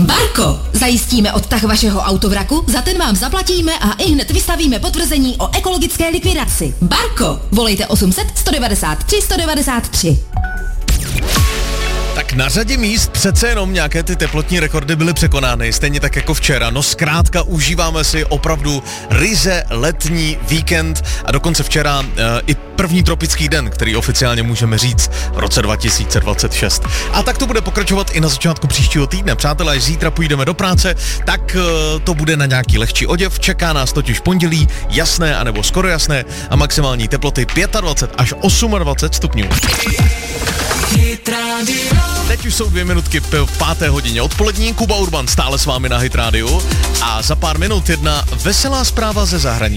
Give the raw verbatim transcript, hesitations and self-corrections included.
Barko! Zajistíme odtah vašeho autovraku, za ten vám zaplatíme a i hned vystavíme potvrzení o ekologické likvidaci. Barko! Volejte osm set sto devadesát tři sto devadesát tři. Tak na řadě míst přece jenom nějaké ty teplotní rekordy byly překonány, stejně tak jako včera. No zkrátka užíváme si opravdu ryze letní víkend a dokonce včera e, i první tropický den, který oficiálně můžeme říct v roce dva tisíce dvacet šest. A tak to bude pokračovat i na začátku příštího týdne. Přátelé, až zítra půjdeme do práce, tak e, to bude na nějaký lehčí oděv. Čeká nás totiž pondělí, jasné anebo skoro jasné a maximální teploty dvacet pět až dvacet osm stupňů. Teď už jsou dvě minutky po páté hodině odpolední. Kuba Urban stále s vámi na Hit Radio a za pár minut jedna veselá zpráva ze zahraničí.